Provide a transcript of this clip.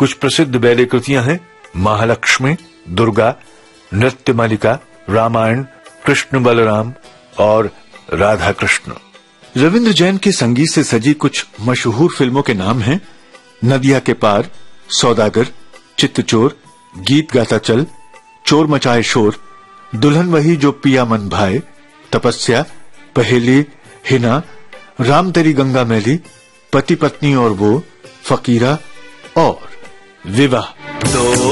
कुछ प्रसिद्ध बैले कृतियां हैं महालक्ष्मी, दुर्गा, नृत्य मालिका, रामायण, कृष्ण बलराम और राधा कृष्ण। रविंद्र जैन के संगीत से सजी कुछ मशहूर फिल्मों के नाम हैं नदिया के पार, सौदागर, चित्तचोर, गीत गाता चल, चोर मचाए शोर, दुल्हन वही जो पिया मन भाए, तपस्या, पहेली, हिना, राम तेरी गंगा मैली, पति पत्नी और वो, फकीरा और विवाह।